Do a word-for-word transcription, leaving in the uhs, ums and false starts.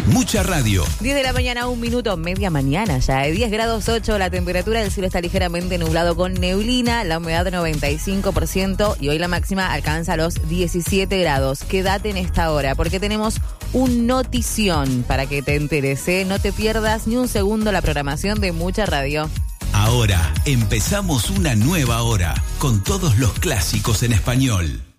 Mucha radio. diez de la mañana, un minuto, media mañana ya. De diez grados ocho, la temperatura del cielo está ligeramente nublado con neblina, la humedad noventa y cinco por ciento y hoy la máxima alcanza los diecisiete grados. Quédate en esta hora porque tenemos un notición para que te enteres, ¿eh? No te pierdas ni un segundo la programación de Mucha Radio. Ahora empezamos una nueva hora con todos los clásicos en español.